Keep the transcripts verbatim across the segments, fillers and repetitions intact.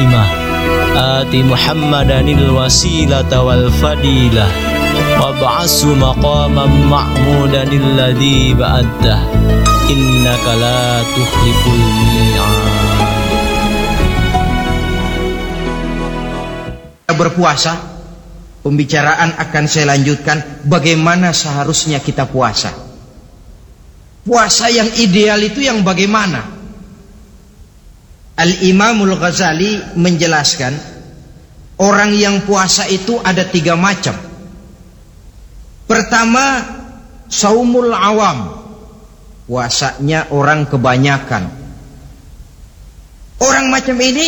da'imah. Ati Muhammadanil wasilata wal fadilah wab'ashu maqaman ma'mudanil ladzi ba'addah innaka la tukhliful mi'ad. Berpuasa, pembicaraan akan saya lanjutkan bagaimana seharusnya kita puasa. Puasa yang ideal itu yang bagaimana? Al-Imamul Ghazali menjelaskan orang yang puasa itu ada tiga macam. Pertama, saumul awam, puasanya orang kebanyakan. Orang macam ini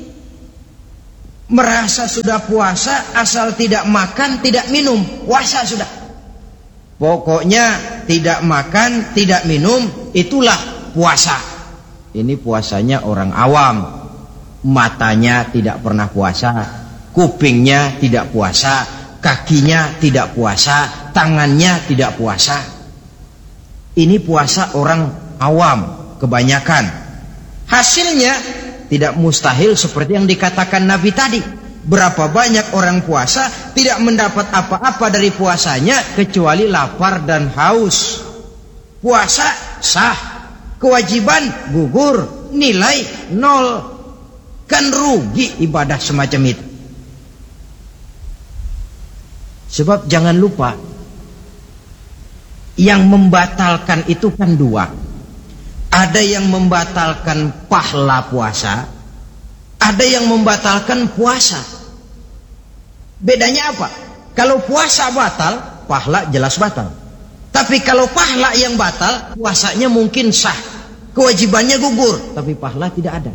merasa sudah puasa asal tidak makan, tidak minum, puasa sudah. Pokoknya tidak makan, tidak minum, itulah puasa. Ini puasanya orang awam. Matanya tidak pernah puasa, kupingnya tidak puasa, kakinya tidak puasa, tangannya tidak puasa. Ini puasa orang awam kebanyakan. Hasilnya tidak mustahil seperti yang dikatakan Nabi tadi. Berapa banyak orang puasa tidak mendapat apa-apa dari puasanya kecuali lapar dan haus. Puasa sah, kewajiban gugur, nilai nol. Kan rugi ibadah semacam itu. Sebab jangan lupa, yang membatalkan itu kan dua. Ada yang membatalkan pahala puasa, ada yang membatalkan puasa. Bedanya apa? Kalau puasa batal, pahala jelas batal. Tapi kalau pahala yang batal, puasanya mungkin sah, kewajibannya gugur, tapi pahala tidak ada.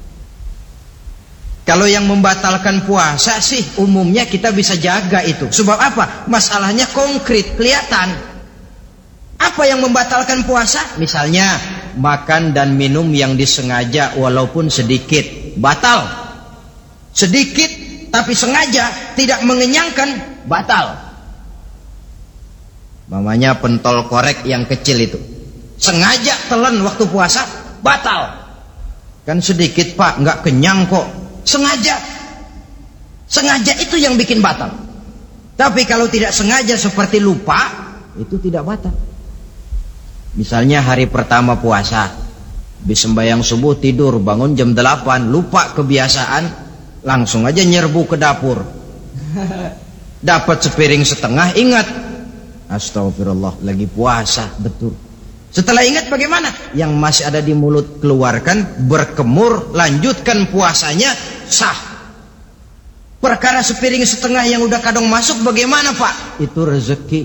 Kalau yang membatalkan puasa sih umumnya kita bisa jaga itu. Sebab apa? Masalahnya konkret, kelihatan. Apa yang membatalkan puasa? Misalnya makan dan minum yang disengaja walaupun sedikit, batal. Sedikit tapi sengaja tidak mengenyangkan, batal. Mamanya pentol korek yang kecil itu, sengaja telan waktu puasa, batal. Kan sedikit pak, nggak kenyang kok. Sengaja. Sengaja itu yang bikin batal. Tapi kalau tidak sengaja seperti lupa, itu tidak batal. Misalnya hari pertama puasa, habis sembahyang subuh tidur, bangun jam delapan, lupa kebiasaan, langsung aja nyerbu ke dapur. Dapat sepiring setengah, ingat, astagfirullah, lagi puasa, betul. Setelah ingat bagaimana? Yang masih ada di mulut keluarkan, berkemur, lanjutkan puasanya, sah. Perkara sepiring setengah yang udah kadang masuk bagaimana pak? Itu rezeki.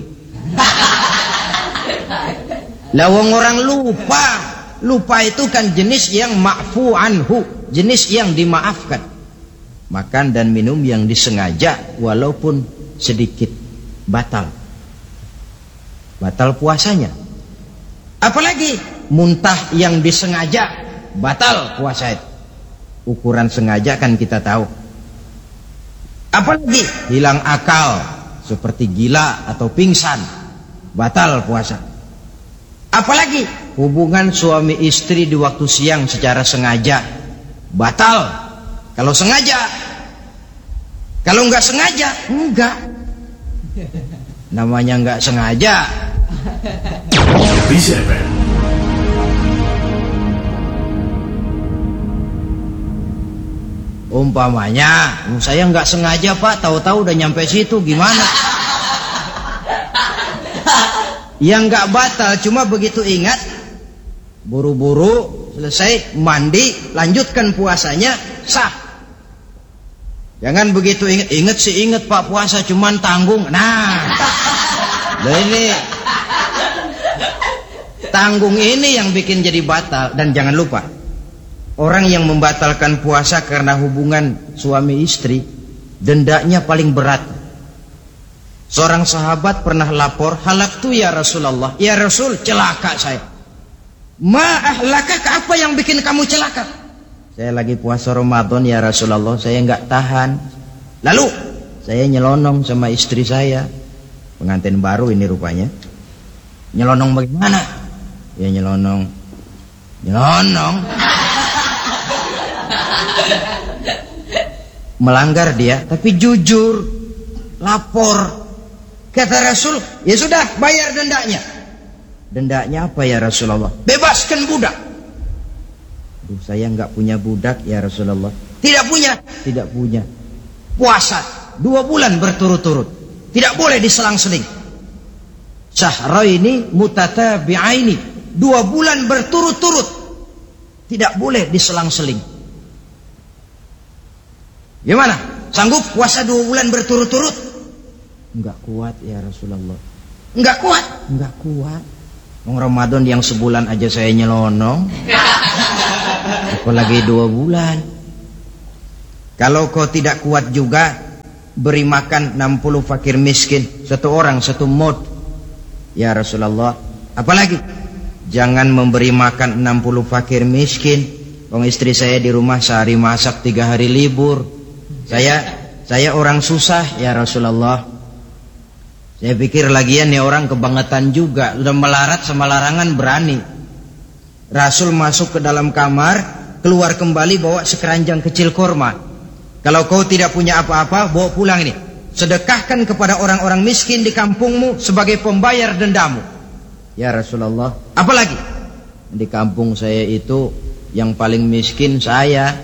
Lawang orang lupa. Lupa itu kan jenis yang ma'fu anhu, jenis yang dimaafkan. Makan dan minum yang disengaja walaupun sedikit, batal. Batal puasanya. Apalagi muntah yang disengaja, batal puasa itu. Ukuran sengaja kan kita tahu. Apalagi hilang akal seperti gila atau pingsan, batal puasa. Apalagi hubungan suami istri di waktu siang secara sengaja, batal. Kalau sengaja. Kalau nggak sengaja, enggak. Namanya nggak sengaja. Umpamanya saya nggak sengaja pak, tahu-tahu udah nyampe situ, gimana? Yang nggak batal, cuma begitu ingat, buru-buru selesai mandi, lanjutkan puasanya, sah. Jangan begitu ingat, ingat sih ingat pak puasa, cuman tanggung. Nah, ini tanggung ini yang bikin jadi batal. Dan jangan lupa, orang yang membatalkan puasa karena hubungan suami istri, dendanya paling berat. Seorang sahabat pernah lapor, halaktu ya Rasulullah, ya Rasul, celaka saya. Ma ahlakaka, apa yang bikin kamu celaka? Saya lagi puasa Ramadan ya Rasulullah, saya nggak tahan. Lalu saya nyelonong sama istri saya, pengantin baru ini rupanya. Nyelonong bagaimana? Ya nyelonong, nyelonong. melanggar dia, tapi jujur, lapor. Kata Rasul, ya sudah, bayar dendanya. Dendanya apa ya Rasulullah? Bebaskan budak. Aduh, saya nggak punya budak ya Rasulullah. Tidak punya? Tidak punya. Puasa dua bulan berturut-turut, tidak boleh diselang-seling. Syahraini mutatabi'aini, dua bulan berturut-turut, tidak boleh diselang-seling. Gimana? Sanggup puasa dua bulan berturut-turut? Enggak kuat ya Rasulullah. Enggak kuat? Enggak kuat. Mau Ramadan yang sebulan aja saya nyelonong, apalagi dua bulan. Kalau kau tidak kuat juga, beri makan enam puluh fakir miskin, satu orang satu mod ya Rasulullah. Apalagi jangan memberi makan enam puluh fakir miskin. Wong istri saya di rumah sehari masak, tiga hari libur. Saya saya orang susah ya Rasulullah. Saya pikir lagian nih orang kebangetan juga, udah melarat sama larangan berani. Rasul masuk ke dalam kamar, keluar kembali bawa sekeranjang kecil korma. Kalau kau tidak punya apa-apa, bawa pulang ini. Sedekahkan kepada orang-orang miskin di kampungmu sebagai pembayar dendamu. Ya Rasulullah. Apalagi? Di kampung saya itu yang paling miskin saya.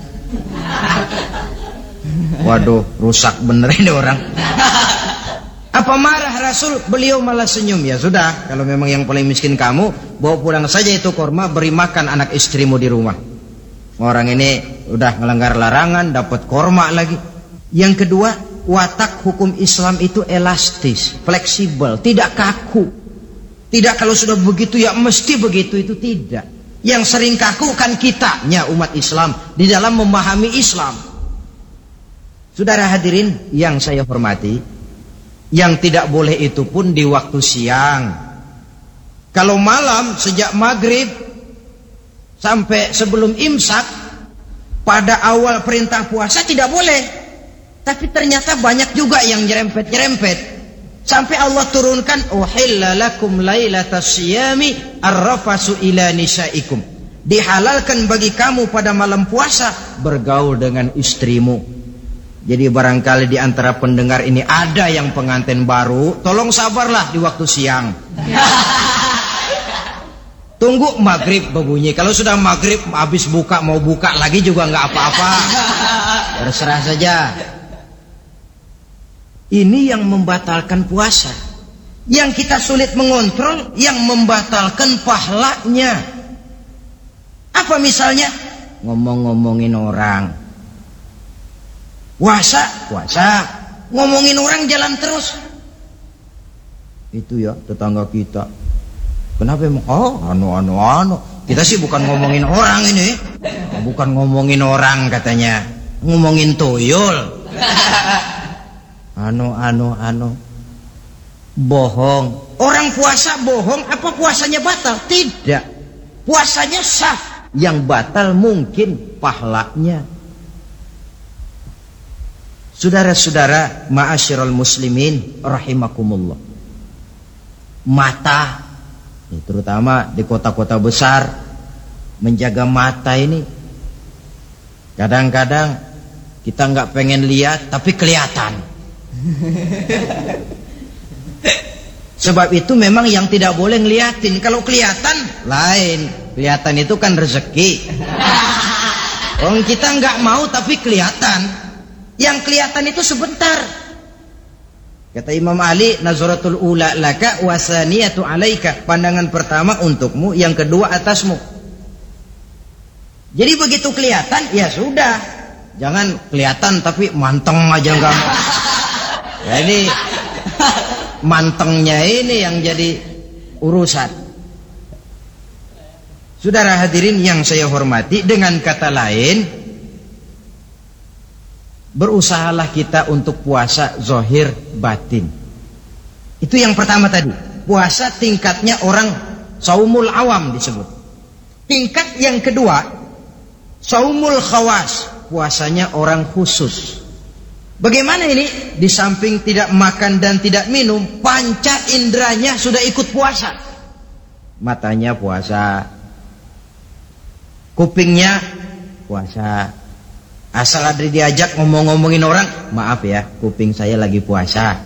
Waduh, rusak bener ini orang. Apa marah Rasul? Beliau malah senyum. Ya sudah, kalau memang yang paling miskin kamu, bawa pulang saja itu korma, beri makan anak istrimu di rumah. Orang ini udah melanggar larangan, dapat korma lagi. Yang kedua, watak hukum Islam itu elastis, fleksibel, tidak kaku. Tidak kalau sudah begitu ya mesti begitu, itu tidak. Yang sering kaku kan kitanya umat Islam di dalam memahami Islam. Saudara hadirin yang saya hormati, yang tidak boleh itu pun di waktu siang. Kalau malam sejak maghrib sampai sebelum imsak, pada awal perintah puasa tidak boleh. Tapi ternyata banyak juga yang nyerempet-nyerempet. Sampai Allah turunkan, uhilla lakum lailatas siyami arrafasu ila nisaikum. Dihalalkan bagi kamu pada malam puasa bergaul dengan istrimu. Jadi barangkali di antara pendengar ini ada yang pengantin baru, tolong sabarlah di waktu siang. Tunggu maghrib berbunyi. Kalau sudah maghrib habis buka, mau buka lagi juga nggak apa-apa. Terserah saja. Ini yang membatalkan puasa. Yang kita sulit mengontrol, yang membatalkan pahalanya. Apa misalnya? Ngomong-ngomongin orang. Puasa, puasa, ngomongin orang jalan terus. Itu ya tetangga kita. Kenapa emang? Oh, anu, anu, anu. Kita sih bukan ngomongin orang ini. Bukan ngomongin orang katanya. Ngomongin tuyul. Anu, anu, anu. Bohong. Orang puasa bohong, apa puasanya batal? Tidak. Puasanya sah. Yang batal mungkin pahalanya. Saudara-saudara ma'asyiral muslimin rahimakumullah. Mata, terutama di kota-kota besar, menjaga mata ini. Kadang-kadang kita nggak pengen lihat tapi kelihatan. Sebab itu memang yang tidak boleh ngeliatin. Kalau kelihatan lain. Kelihatan itu kan rezeki. Orang kita nggak mau tapi kelihatan. Yang kelihatan itu sebentar. Kata Imam Ali, nazaratul ula laka wasaniyatu alaika. Pandangan pertama untukmu, yang kedua atasmu. Jadi begitu kelihatan, ya sudah. Jangan kelihatan tapi manteng aja enggak. Jadi mantengnya ini yang jadi urusan. Saudara hadirin yang saya hormati, dengan kata lain, berusahalah kita untuk puasa zahir batin. Itu yang pertama tadi. Puasa tingkatnya orang saumul awam disebut. Tingkat yang kedua, saumul khawas. Puasanya orang khusus. Bagaimana ini? Di samping tidak makan dan tidak minum, panca inderanya sudah ikut puasa. Matanya puasa, kupingnya puasa, Asal ada diajak ngomong-ngomongin orang, maaf ya, kuping saya lagi puasa.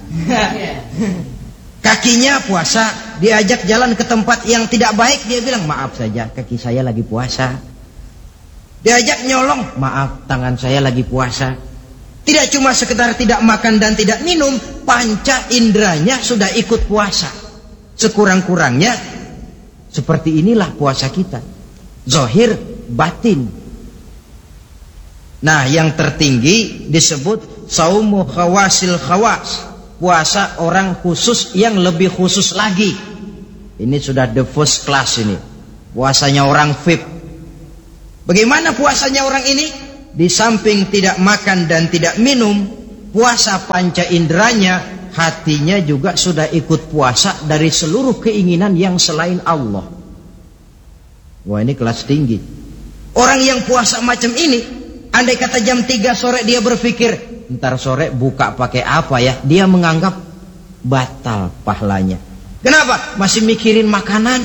Kakinya puasa, diajak jalan ke tempat yang tidak baik, dia bilang maaf saja, kaki saya lagi puasa. Diajak nyolong, maaf, tangan saya lagi puasa. Tidak cuma sekedar tidak makan dan tidak minum, panca inderanya sudah ikut puasa. Sekurang-kurangnya seperti inilah puasa kita, zahir batin. Nah, yang tertinggi disebut saumu khawasil khawas, puasa orang khusus yang lebih khusus lagi. Ini sudah the first class ini, puasanya orang V I P. Bagaimana puasanya orang ini? Di samping tidak makan dan tidak minum, puasa panca inderanya, hatinya juga sudah ikut puasa dari seluruh keinginan yang selain Allah. Wah, ini kelas tinggi. Orang yang puasa macam ini, andai kata jam tiga sore dia berpikir, ntar sore buka pakai apa ya, dia menganggap batal pahalanya. Kenapa? Masih mikirin makanan.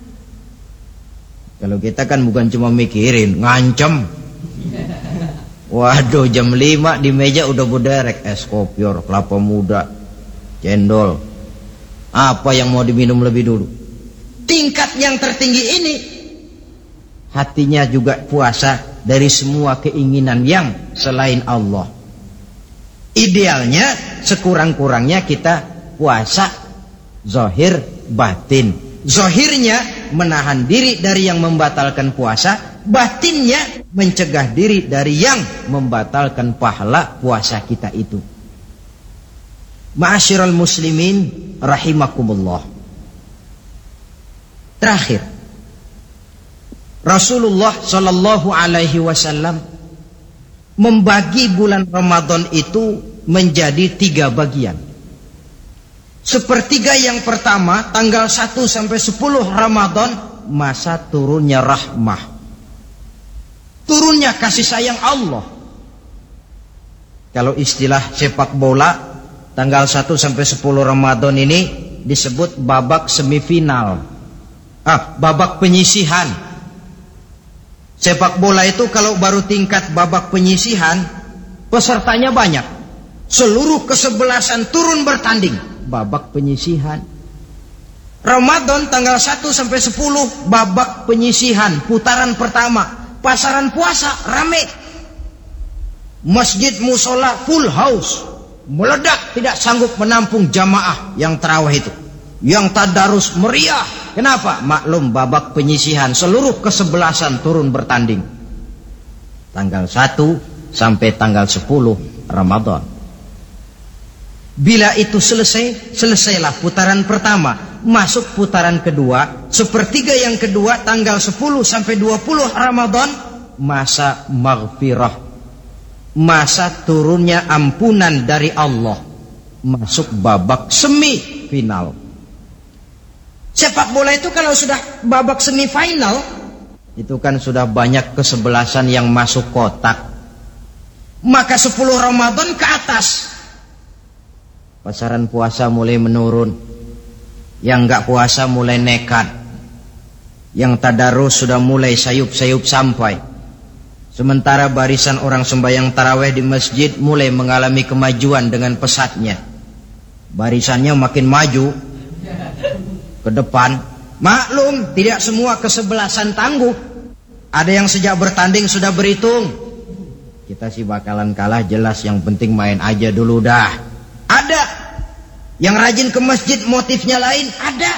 Kalau kita kan bukan cuma mikirin, ngancem. Waduh, jam lima di meja udah berderek es kopior, kelapa muda, cendol. Apa yang mau diminum lebih dulu? Tingkat yang tertinggi ini, hatinya juga puasa dari semua keinginan yang selain Allah. Idealnya sekurang-kurangnya kita puasa zahir batin. Zahirnya menahan diri dari yang membatalkan puasa, batinnya mencegah diri dari yang membatalkan pahala puasa kita itu. Ma'asyiral muslimin rahimakumullah. Terakhir, Rasulullah sallallahu alaihi wasallam membagi bulan Ramadan itu menjadi tiga bagian. Sepertiga yang pertama, tanggal satu sampai sepuluh Ramadan, masa turunnya rahmah, turunnya kasih sayang Allah. Kalau istilah sepak bola, tanggal satu sampai sepuluh Ramadan ini disebut babak semifinal, ah, babak penyisihan. Sepak bola itu kalau baru tingkat babak penyisihan, pesertanya banyak, seluruh kesebelasan turun bertanding, babak penyisihan. Ramadan tanggal satu sampai sepuluh, babak penyisihan, putaran pertama. Pasaran puasa rame, masjid musola full house, meledak, tidak sanggup menampung jamaah yang tarawih itu, yang tadarus meriah. Kenapa? Maklum babak penyisihan, seluruh kesebelasan turun bertanding. Tanggal satu sampai tanggal sepuluh Ramadan. Bila itu selesai, selesailah putaran pertama, masuk putaran kedua. Sepertiga yang kedua, tanggal sepuluh sampai dua puluh Ramadan, masa maghfirah, masa turunnya ampunan dari Allah, masuk babak semifinal. Sepak bola itu kalau sudah babak semifinal, itu kan sudah banyak kesebelasan yang masuk kotak. Maka sepuluh Ramadan ke atas, pasaran puasa mulai menurun. Yang enggak puasa mulai nekat. Yang tadarus sudah mulai sayup-sayup sampai. Sementara barisan orang sembahyang tarawih di masjid mulai mengalami kemajuan dengan pesatnya. Barisannya makin maju ke depan. Maklum, tidak semua kesebelasan tangguh. Ada yang sejak bertanding sudah berhitung, kita sih bakalan kalah jelas, yang penting main aja dulu dah. Ada yang rajin ke masjid, motifnya lain, ada.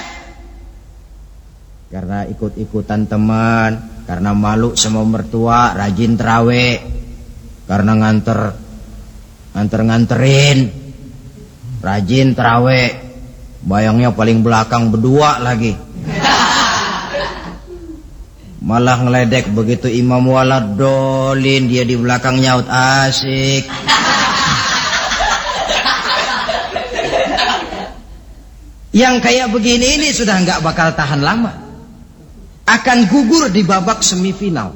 Karena ikut-ikutan teman, karena malu sama mertua, rajin terawih. Karena nganter, nganter-nganterin, rajin terawih. Bayangnya paling belakang berdua lagi. Malah ngeledek begitu imam waladolin, dia di belakang nyaut asik. Yang kayak begini ini sudah nggak bakal tahan lama, akan gugur di babak semifinal.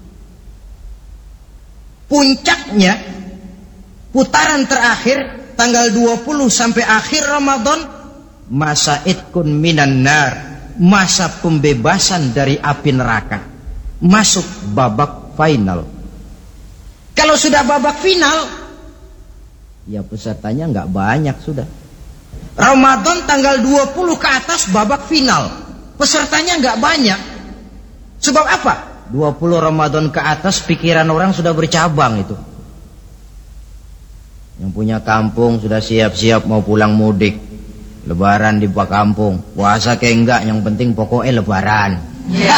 Puncaknya putaran terakhir tanggal dua puluh sampai akhir Ramadan, masa itkun minan nar, masa pembebasan dari api neraka, masuk babak final. Kalau sudah babak final, ya pesertanya nggak banyak sudah. Ramadan tanggal dua puluh ke atas babak final, pesertanya nggak banyak. Sebab apa? dua puluh Ramadan ke atas pikiran orang sudah bercabang itu. Yang punya kampung sudah siap-siap mau pulang mudik, lebaran di pak kampung, puasa kayak enggak, yang penting pokoknya lebaran. Ya.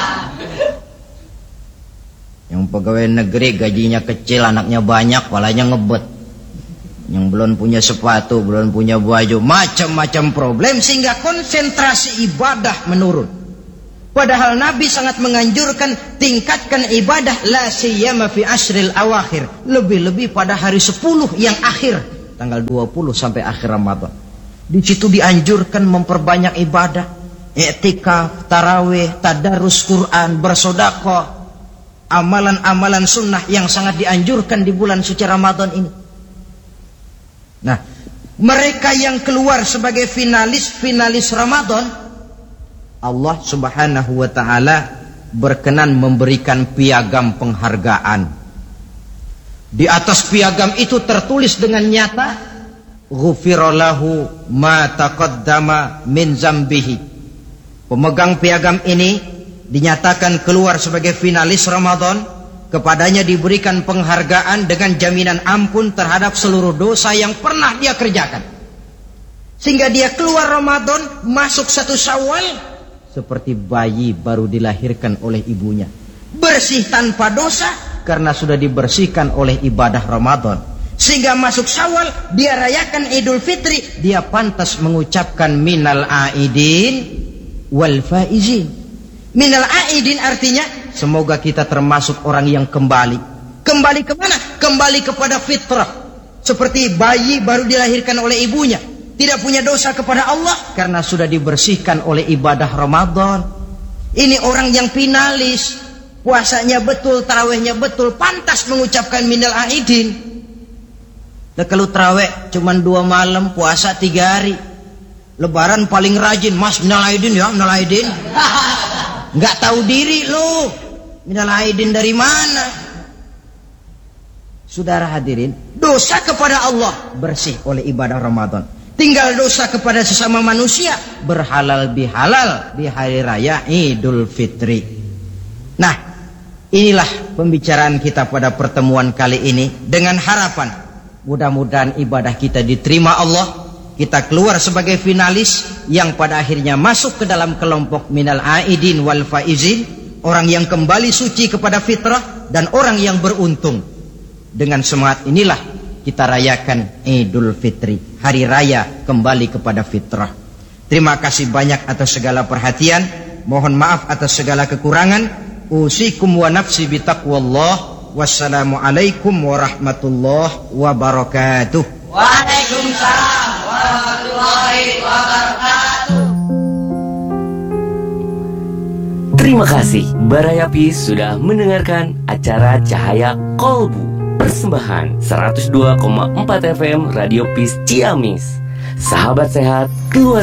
Yang pegawai negeri gajinya kecil, anaknya banyak, palanya ngebet. Yang belum punya sepatu, belum punya baju, macam-macam problem, sehingga konsentrasi ibadah menurun. Padahal Nabi sangat menganjurkan tingkatkan ibadah, la siyama fi ashril awakhir, lebih-lebih pada hari sepuluh yang akhir, tanggal dua puluh sampai akhir Ramadan. Di situ dianjurkan memperbanyak ibadah, i'tikaf, tarawih, tadarus Quran, bersedekah, amalan-amalan sunnah yang sangat dianjurkan di bulan suci Ramadan ini. Nah, mereka yang keluar sebagai finalis-finalis Ramadan, Allah subhanahu wa ta'ala berkenan memberikan piagam penghargaan. Di atas piagam itu tertulis dengan nyata, ghufira lahu ma taqaddama min zambihi. Pemegang piagam ini dinyatakan keluar sebagai finalis Ramadan, kepadanya diberikan penghargaan dengan jaminan ampun terhadap seluruh dosa yang pernah dia kerjakan. Sehingga dia keluar Ramadan, masuk satu Syawal seperti bayi baru dilahirkan oleh ibunya, bersih tanpa dosa karena sudah dibersihkan oleh ibadah Ramadan. Sehingga masuk Syawal, dia rayakan Idul Fitri, dia pantas mengucapkan minal aidin wal faizin. Minal aidin artinya semoga kita termasuk orang yang kembali. Kembali ke mana? Kembali kepada fitrah. Seperti bayi baru dilahirkan oleh ibunya, tidak punya dosa kepada Allah karena sudah dibersihkan oleh ibadah Ramadan. Ini orang yang finalis, puasanya betul, tarawihnya betul, pantas mengucapkan minal aidin. Nah, kalau tarawih cuma dua malam, puasa tiga hari, lebaran paling rajin, mas minal aidin ya, minal aidin. Nggak tahu diri lu, minal aidin dari mana? Saudara hadirin, dosa kepada Allah bersih oleh ibadah Ramadan. Tinggal dosa kepada sesama manusia, berhalal bihalal di hari raya Idul Fitri. Nah, inilah pembicaraan kita pada pertemuan kali ini, dengan harapan mudah-mudahan ibadah kita diterima Allah, kita keluar sebagai finalis yang pada akhirnya masuk ke dalam kelompok minal aidin wal faizin, orang yang kembali suci kepada fitrah dan orang yang beruntung. Dengan semangat inilah kita rayakan Idul Fitri, hari raya kembali kepada fitrah. Terima kasih banyak atas segala perhatian. Mohon maaf atas segala kekurangan. Usikum wa nafsi bitaqwallah. Wassalamualaikum warahmatullahi wabarakatuh. Waalaikumsalam warahmatullahi wabarakatuh. Terima kasih Barayapis sudah mendengarkan acara Cahaya Kolbu. Persembahan seratus dua koma empat F M Radio Peace Ciamis. Sahabat sehat, keluar